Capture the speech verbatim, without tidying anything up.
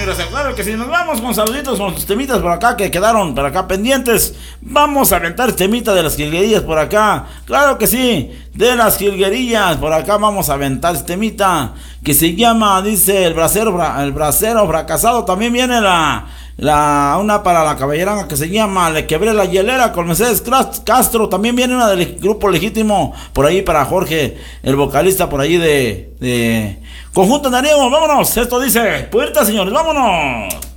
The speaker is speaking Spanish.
raza, claro que si nos vamos con saluditos, con los temitas por acá que quedaron por acá pendientes, vamos a aventar temita de las jilguerillas por acá, claro que sí, de las jilguerillas, por acá vamos a aventar este temita que se llama, dice, el bracero, el bracero fracasado, también viene la, la, una para la caballera que se llama Le quebré la hielera con Mercedes Castro, también viene una del grupo Legítimo, por ahí para Jorge, el vocalista por ahí de, de Conjunto Andariego, vámonos, esto dice, puerta señores, vámonos.